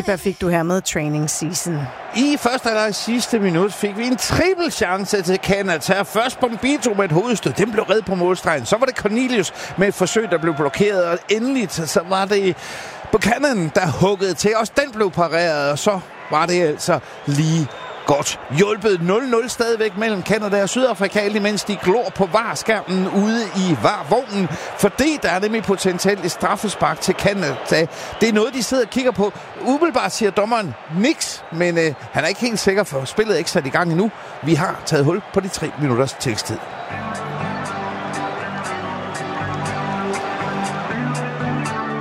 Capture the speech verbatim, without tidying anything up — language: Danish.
Saliba fik du her med Training Season. I første halvleg sidste minut fik vi en triple chance til Canada. Først Bombito med et hovedstød. Den blev reddet på målstregen. Så var det Cornelius med et forsøg, der blev blokeret. Og endeligt så var det Buchanan, der huggede til. Også den blev pareret. Og så var det altså lige godt hjulpet. nul nul stadigvæk mellem Canada og Sydafrika, mens de glor på varskærmen ude i varvognen, fordi der er nemlig potentielt et straffespark til Canada. Det er noget, de sidder og kigger på. Umiddelbart siger dommeren niks, men øh, han er ikke helt sikker, for spillet er ikke sat i gang endnu. Vi har taget hul på de tre minutters tillægstid.